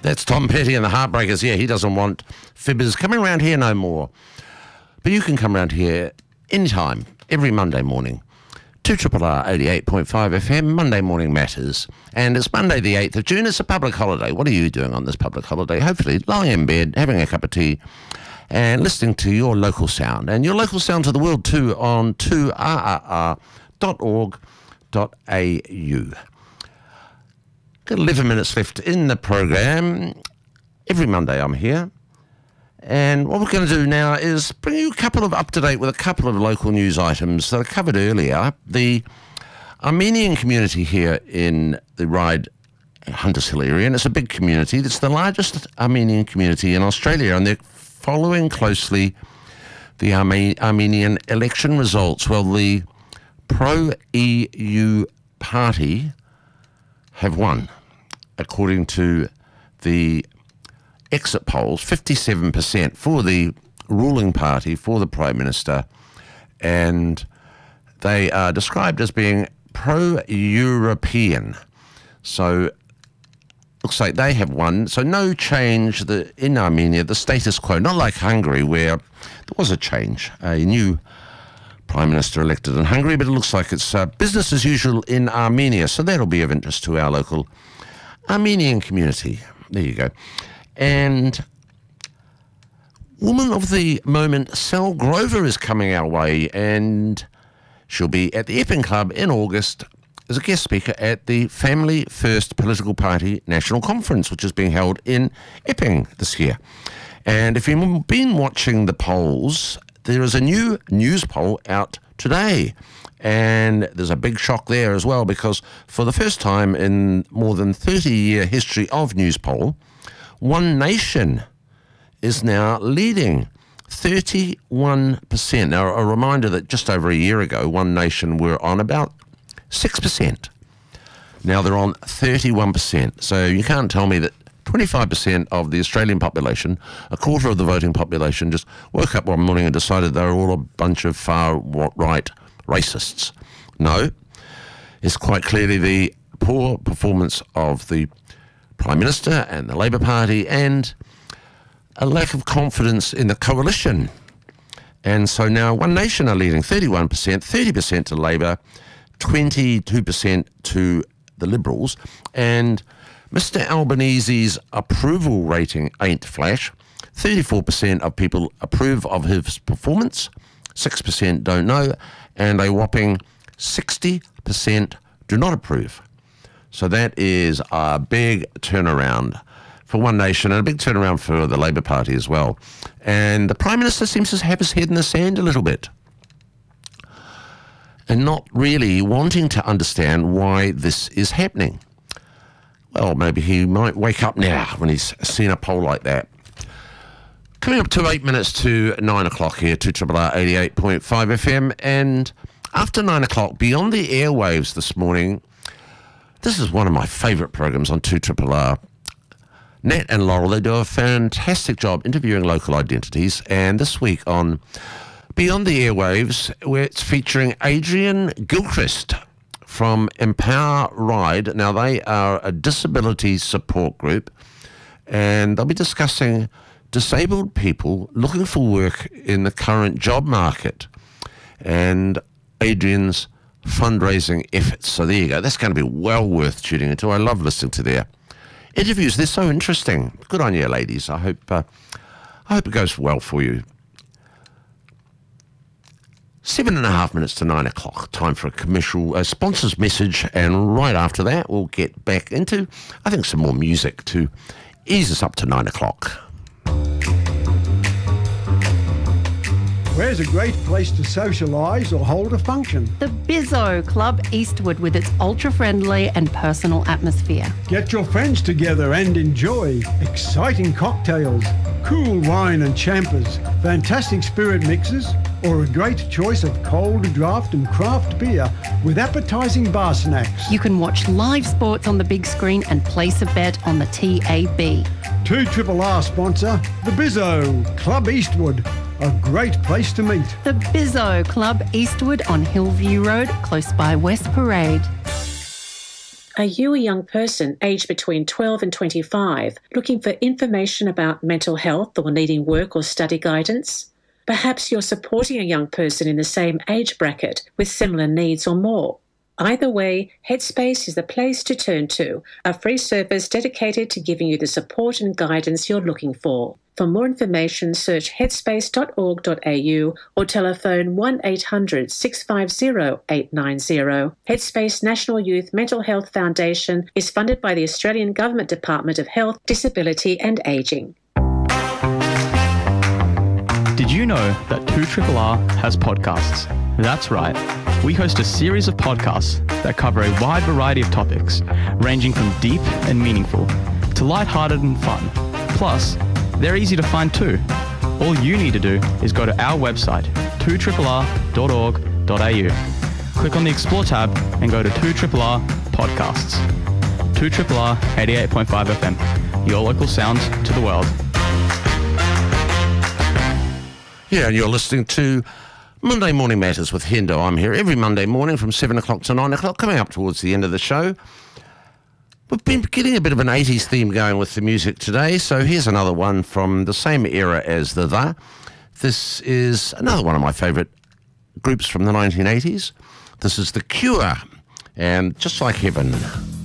That's Tom Petty and the Heartbreakers. Yeah, he doesn't want fibbers coming around here no more. But you can come around here anytime, every Monday morning. 2RRR 88.5 FM, Monday Morning Matters. And it's Monday the 8th of June. It's a public holiday. What are you doing on this public holiday? Hopefully lying in bed, having a cup of tea, and listening to your local sound. And your local sound to the world too on 2rrr.org.au. Got 11 minutes left in the program. Every Monday I'm here. And what we're going to do now is bring you up to date with a couple of local news items that I covered earlier. The Armenian community here in the Ryde Hunters Hill area, and it's a big community. It's the largest Armenian community in Australia, and they're following closely the Armenian election results. Well, the pro-EU party have won, according to the exit polls, 57% for the ruling party, for the Prime Minister, and they are described as being pro-European. So looks like they have won. So no change in Armenia, the status quo, not like Hungary where there was a change, a new Prime Minister elected in Hungary, but it looks like it's business as usual in Armenia. So that'll be of interest to our local Armenian community. There you go. And woman of the moment, Sal Grover, is coming our way, and she'll be at the Epping Club in August as a guest speaker at the Family First Political Party National Conference, which is being held in Epping this year. And if you've been watching the polls, there is a new news poll out today. And there's a big shock there as well, because for the first time in more than 30-year history of news poll, One Nation is now leading 31%. Now, a reminder that just over a year ago, One Nation were on about 6%. Now they're on 31%. So you can't tell me that 25% of the Australian population, a quarter of the voting population, just woke up one morning and decided they were all a bunch of far-right racists. No, it's quite clearly the poor performance of the Prime Minister and the Labor Party and a lack of confidence in the coalition. And so now One Nation are leading 31%, 30% to Labor, 22% to the Liberals, and Mr Albanese's approval rating ain't flash. 34% of people approve of his performance, 6% don't know, and a whopping 60% do not approve. So that is a big turnaround for One Nation and a big turnaround for the Labor Party as well. And the Prime Minister seems to have his head in the sand a little bit and not really wanting to understand why this is happening. Well, maybe he might wake up now when he's seen a poll like that. Coming up to 8 minutes to 9 o'clock here, 2RRR 88.5 FM. And after 9 o'clock, Beyond the Airwaves this morning, this is one of my favourite programs on 2RRR. Nat and Laurel, they do a fantastic job interviewing local identities. And this week on Beyond the Airwaves, where it's featuring Adrian Gilchrist from Empower Ryde. Now, they are a disability support group, and they'll be discussing disabled people looking for work in the current job market and Adrian's fundraising efforts. So there you go. That's going to be well worth tuning into. I love listening to their interviews. They're so interesting. Good on you, ladies. I hope it goes well for you. 7.5 minutes to 9 o'clock. Time for a commercial sponsors message, and right after that we'll get back into, I think, some more music to ease us up to 9 o'clock. Where's a great place to socialise or hold a function? The Bizzo Club Eastwood, with its ultra-friendly and personal atmosphere. Get your friends together and enjoy exciting cocktails, cool wine and champers, fantastic spirit mixes, or a great choice of cold draft and craft beer with appetising bar snacks. You can watch live sports on the big screen and place a bet on the TAB. 2RRR sponsor, the Bizzo Club Eastwood. A great place to meet. The Bizzo Club Eastwood on Hillview Road, close by West Parade. Are you a young person aged between 12 and 25 looking for information about mental health or needing work or study guidance? Perhaps you're supporting a young person in the same age bracket with similar needs or more. Either way, Headspace is the place to turn to, a free service dedicated to giving you the support and guidance you're looking for. For more information, search headspace.org.au or telephone 1800 650 890. Headspace National Youth Mental Health Foundation is funded by the Australian Government Department of Health, Disability and Ageing. Did you know that 2RRR has podcasts? That's right. We host a series of podcasts that cover a wide variety of topics, ranging from deep and meaningful to lighthearted and fun. Plus, they're easy to find too. All you need to do is go to our website, 2RRR.org.au. Click on the Explore tab and go to 2RRR Podcasts. 2RRR 88.5 FM, your local sound to the world. Yeah, and you're listening to Monday Morning Matters with Hendo. I'm here every Monday morning from 7 o'clock to 9 o'clock, coming up towards the end of the show. We've been getting a bit of an 80s theme going with the music today, so here's another one from the same era as The. This is another one of my favourite groups from the 1980s. This is The Cure, and Just Like Heaven.